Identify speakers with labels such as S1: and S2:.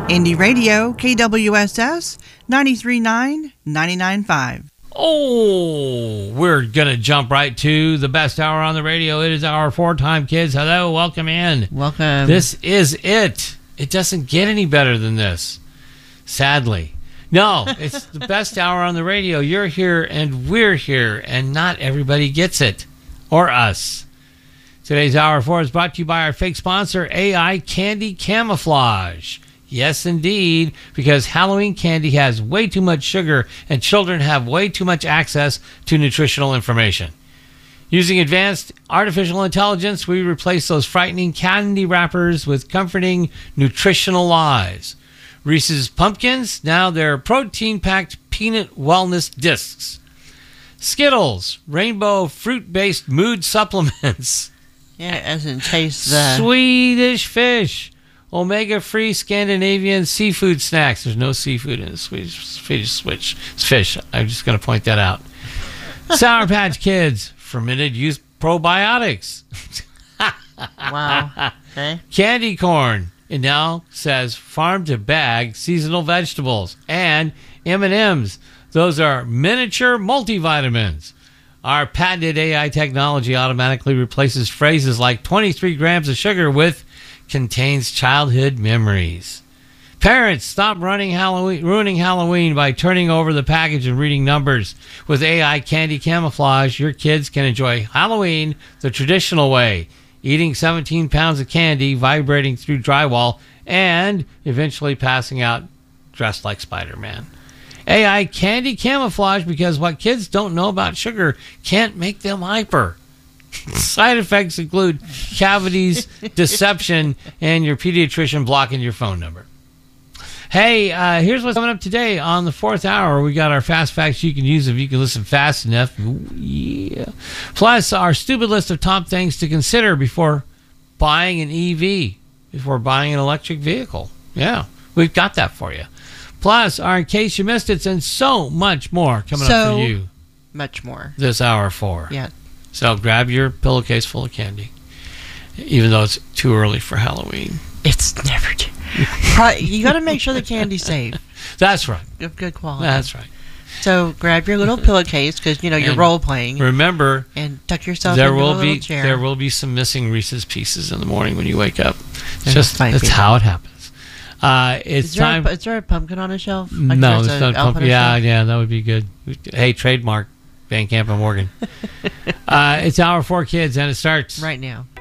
S1: Indie Radio, KWSS, 93.9, 99.5.
S2: Oh, we're going to jump right to the best hour on the radio. It is our 4-time kids. Hello, welcome in.
S1: Welcome.
S2: This is it. It doesn't get any better than this, sadly. No, it's the best hour on the radio. You're here and we're here, and not everybody gets it, or us. Today's Hour 4 is brought to you by our fake sponsor, AI Candy Camouflage. Yes, indeed, because Halloween candy has way too much sugar and children have way too much access to nutritional information. Using advanced artificial intelligence, we replace those frightening candy wrappers with comforting nutritional lies. Reese's Pumpkins, now they're protein-packed peanut wellness discs. Skittles, rainbow fruit-based mood supplements.
S1: Yeah, it doesn't taste the...
S2: Swedish Fish, omega-free Scandinavian seafood snacks. There's no seafood in the Swedish fish. I'm just going to point that out. Sour Patch Kids, fermented youth probiotics.
S1: Wow. Okay.
S2: Candy corn. It now says farm to bag seasonal vegetables. And M&M's. Those are miniature multivitamins. Our patented AI technology automatically replaces phrases like 23 grams of sugar with contains childhood memories. Parents, stop ruining Halloween by turning over the package and reading numbers. With AI Candy Camouflage, your kids can enjoy Halloween the traditional way, eating 17 pounds of candy, vibrating through drywall, and eventually passing out dressed like Spider-Man. AI Candy Camouflage, because what kids don't know about sugar can't make them hyper. Side effects include cavities, deception, and your pediatrician blocking your phone number. Hey, here's what's coming up today on the 4th hour. We got our fast facts you can use if you can listen fast enough. Ooh, yeah. Plus, our stupid list of top things to consider before buying an EV, before buying an electric vehicle. Yeah, we've got that for you. Plus, our In Case You Missed It, and so much more coming up for you.
S1: Much more.
S2: This hour 4.
S1: Yeah.
S2: So grab your pillowcase full of candy, even though it's too early for Halloween.
S1: It's never too... You got to make sure the candy's safe.
S2: That's right.
S1: Of good quality.
S2: That's right.
S1: So grab your little pillowcase, because, you know, you're role-playing.
S2: Remember,
S1: and tuck yourself into a little chair.
S2: There will be some missing Reese's Pieces in the morning when you wake up. That's how it happens. Is there a pumpkin on a shelf? Like no, there's not a pumpkin. Yeah, that would be good. Hey, trademark Van Camp and Morgan. It's Hour 4 Kids, and it starts
S1: right now.